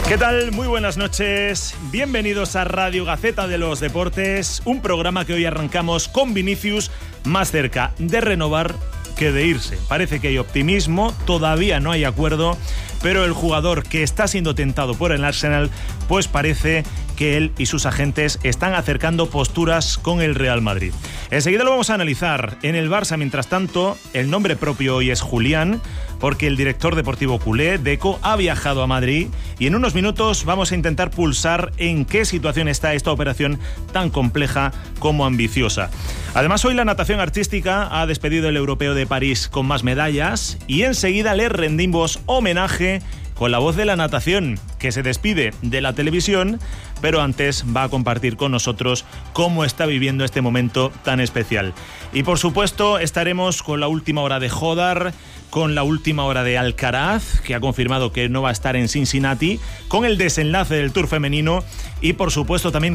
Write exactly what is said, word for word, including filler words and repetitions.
¿Qué tal? Muy buenas noches. Bienvenidos a Radio Gaceta de los Deportes, un programa que hoy arrancamos con Vinicius más cerca de renovar que de irse. Parece que hay optimismo, todavía no hay acuerdo, pero el jugador que está siendo tentado por el Arsenal, pues parece que él y sus agentes están acercando posturas con el Real Madrid. Enseguida lo vamos a analizar. En el Barça, mientras tanto, el nombre propio hoy es Julián, porque el director deportivo culé, Deco, ha viajado a Madrid y en unos minutos vamos a intentar pulsar en qué situación está esta operación tan compleja como ambiciosa. Además, hoy la natación artística ha despedido el Europeo de París con más medallas y enseguida le rendimos homenaje con la voz de la natación, que se despide de la televisión, pero antes va a compartir con nosotros cómo está viviendo este momento tan especial. Y por supuesto estaremos con la última hora de Jodar, con la última hora de Alcaraz, que ha confirmado que no va a estar en Cincinnati, con el desenlace del Tour femenino y por supuesto también